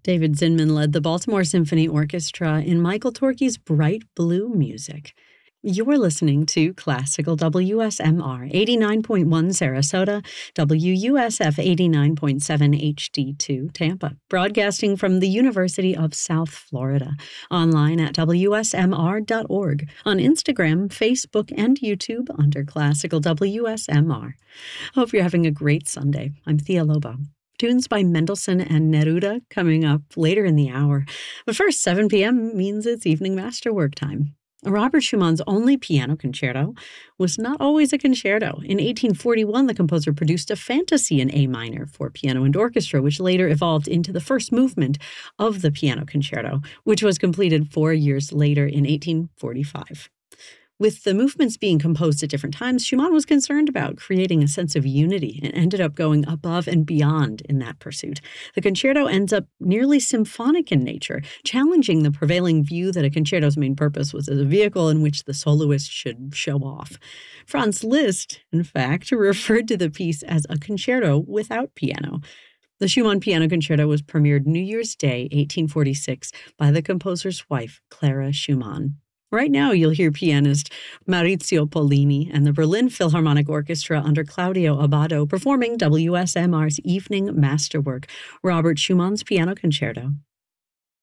David Zinman led the Baltimore Symphony Orchestra in Michael Torke's Bright Blue Music. You're listening to Classical WSMR 89.1 Sarasota, WUSF 89.7 HD2 Tampa, broadcasting from the University of South Florida, online at WSMR.org, on Instagram, Facebook, and YouTube under Classical WSMR. Hope you're having a great Sunday. I'm Thea Lobo. Tunes by Mendelssohn and Neruda coming up later in the hour. But first, 7 p.m. means it's evening masterwork time. Robert Schumann's only piano concerto was not always a concerto. In 1841, the composer produced a fantasy in A minor for piano and orchestra, which later evolved into the first movement of the piano concerto, which was completed 4 years later in 1845. With the movements being composed at different times, Schumann was concerned about creating a sense of unity and ended up going above and beyond in that pursuit. The concerto ends up nearly symphonic in nature, challenging the prevailing view that a concerto's main purpose was as a vehicle in which the soloist should show off. Franz Liszt, in fact, referred to the piece as a concerto without piano. The Schumann Piano Concerto was premiered New Year's Day, 1846, by the composer's wife, Clara Schumann. Right now, you'll hear pianist Maurizio Pollini and the Berlin Philharmonic Orchestra under Claudio Abbado performing WSMR's evening masterwork, Robert Schumann's Piano Concerto.